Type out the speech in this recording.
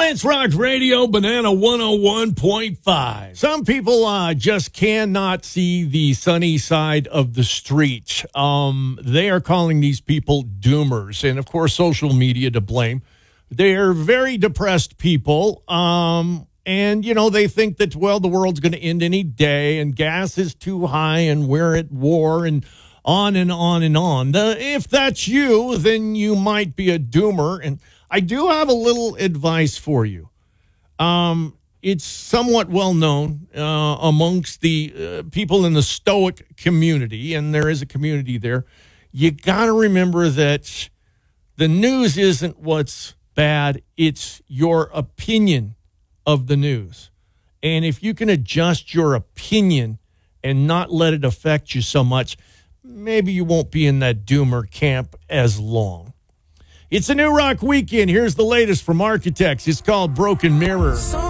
Lance Rock Radio, Banana 101.5. Some people just cannot see the sunny side of the street. They are calling these people doomers, and of course, social media to blame. They are very depressed people, and, you know, they think that, well, the world's going to end any day, and gas is too high, and we're at war, and on and on and on. If that's you, then you might be a doomer, and I do have a little advice for you. It's somewhat well known amongst the people in the Stoic community, and there is a community there. You got to remember that the news isn't what's bad, it's your opinion of the news. And if you can adjust your opinion and not let it affect you so much, maybe you won't be in that doomer camp as long. It's a New Rock Weekend. Here's the latest from Architects. It's called Broken Mirror.